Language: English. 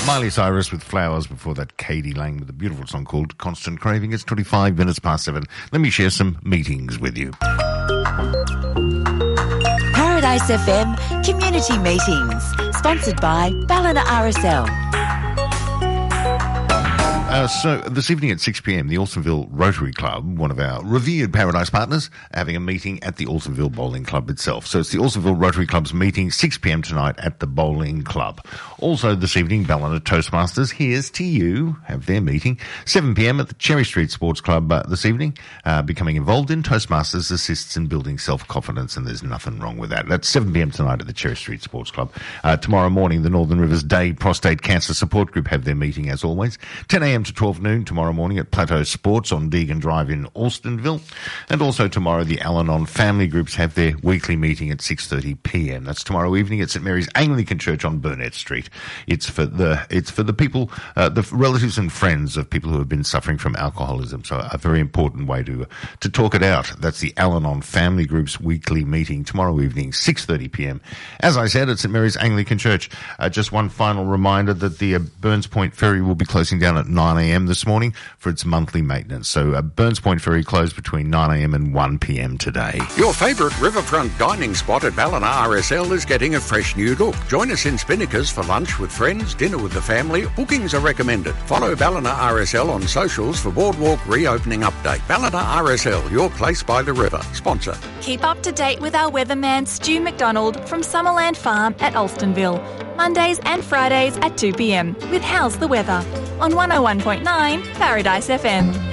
Miley Cyrus with Flowers, before that Katie Lang with a beautiful song called Constant Craving. It's 25 minutes past 7. Let me share some meetings with you. Paradise FM Community Meetings, sponsored by Ballina RSL. So this evening at 6pm, the Alstonville Rotary Club, one of our revered Paradise partners, having a meeting at the Alstonville Bowling Club itself. So it's the Alstonville Rotary Club's meeting, 6pm tonight at the Bowling Club. Also this evening, Ballina Toastmasters, Here's to You, have their meeting. 7pm at the Cherry Street Sports Club this evening, becoming involved in Toastmasters assists in building self-confidence, and there's nothing wrong with that. That's 7pm tonight at the Cherry Street Sports Club. Tomorrow morning, the Northern Rivers Day Prostate Cancer Support Group have their meeting as always. 10am to 12 noon tomorrow morning at Plateau Sports on Deegan Drive in Alstonville. And also tomorrow, the Al-Anon family groups have their weekly meeting at 6:30pm. That's tomorrow evening at St Mary's Anglican Church on Burnett Street. It's for the people, the relatives and friends of people who have been suffering from alcoholism. So a very important way to talk it out. That's the Al-Anon family group's weekly meeting tomorrow evening, 6:30pm. As I said, at St Mary's Anglican Church. Just one final reminder that the Burns Point Ferry will be closing down at 9am this morning for its monthly maintenance. So Burns Point Ferry closed between 9am and 1pm today. Your favourite riverfront dining spot at Ballina RSL is getting a fresh new look. Join us in Spinnaker's for lunch with friends, dinner with the family. Bookings are recommended. Follow Ballina RSL on socials for Boardwalk reopening update. Ballina RSL, your place by the river. Sponsor. Keep up to date with our weatherman Stu McDonald from Summerland Farm at Alstonville. Mondays and Fridays at 2pm with How's the Weather on 101.9 Paradise FM.